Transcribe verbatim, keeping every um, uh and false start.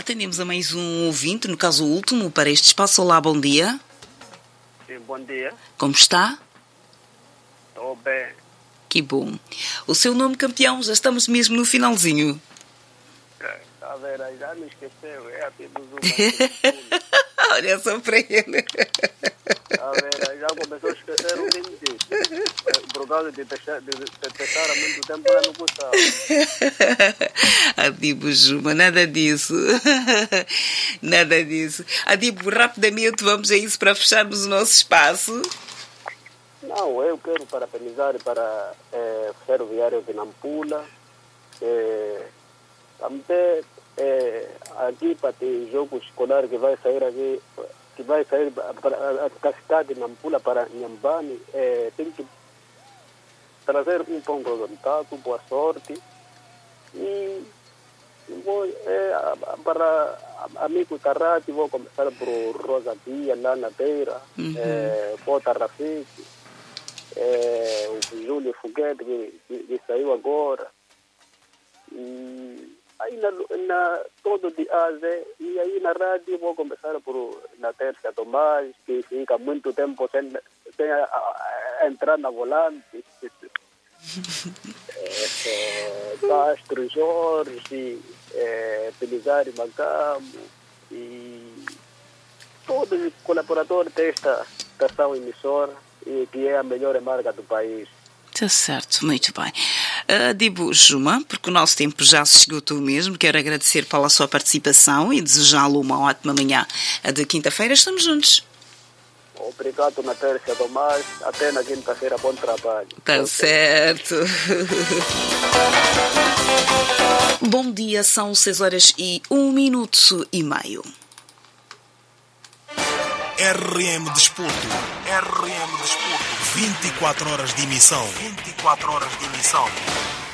atendemos a mais um ouvinte, no caso o último, para este espaço. Olá, bom dia. Sim, bom dia. Como está? Estou bem. Que bom. O seu nome, campeão, já estamos mesmo no finalzinho. Está a ver, já me esqueceu. É a Tibo Juma. Olha só para ele. Está a ver, já começou a esquecer o que me disse. Por causa de testar há muito tempo, já não gostava. Adibo Juma, nada disso. Nada disso. Adibo, rapidamente vamos a isso para fecharmos o nosso espaço. Não, eu quero parabenizar para é, o Ferroviário de Nampula. É, também é, aqui para ter jogo escolar que vai sair aqui, que vai sair para a capital de Nampula para Nhambane, é, tem que trazer um bom resultado, boa sorte. E vou, é, para amigo Carrati, vou começar por Rosa Pia, lá na Beira, uhum. é, Bota Rafiki, é, o Júlio Foguete, que, que, que saiu agora. E aí na, na, todo de A a Z, e aí na rádio vou começar por na Terça Tomás, que fica muito tempo sem, sem a, a, a entrar na volante. é, é, Castro Jorge, é, Pelizari Macamo e todos os colaboradores desta estação emissora, e que é a melhor marca do país. Está certo, muito bem. Adibo Juma, porque o nosso tempo já se esgotou mesmo, quero agradecer pela sua participação e desejá-lo uma ótima manhã de quinta-feira. Estamos juntos. Obrigado, na terça, Tomás. Até na quinta-feira, bom trabalho. Está certo. Bom dia, são seis horas e um minuto e meio. R M Desporto. R M Desporto. vinte e quatro horas de emissão. vinte e quatro horas de emissão.